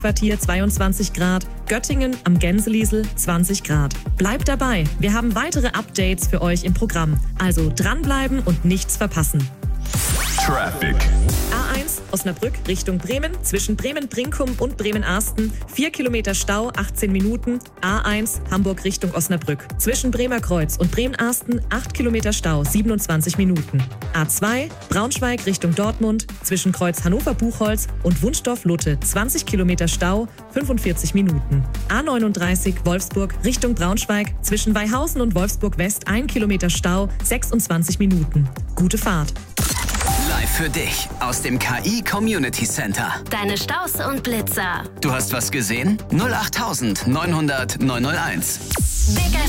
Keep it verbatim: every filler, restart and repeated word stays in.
Quartier zweiundzwanzig Grad, Göttingen am Gänseliesel zwanzig Grad. Bleibt dabei, wir haben weitere Updates für euch im Programm. Also dranbleiben und nichts verpassen. Traffic. A eins Osnabrück Richtung Bremen, zwischen Bremen-Brinkum und Bremen-Arsten, vier Kilometer Stau, achtzehn Minuten. A eins Hamburg Richtung Osnabrück, zwischen Bremerkreuz und Bremen-Arsten, acht Kilometer Stau, siebenundzwanzig Minuten. A zwei Braunschweig Richtung Dortmund, zwischen Kreuz Hannover-Buchholz und Wunstorf-Lutte, zwanzig Kilometer Stau, fünfundvierzig Minuten. A neununddreißig Wolfsburg Richtung Braunschweig, zwischen Weihausen und Wolfsburg-West, ein Kilometer Stau, sechsundzwanzig Minuten. Gute Fahrt. Live für dich aus dem K I Community Center. Deine Staus und Blitzer. Du hast was gesehen? null acht neunhundert neunhunderteins. Big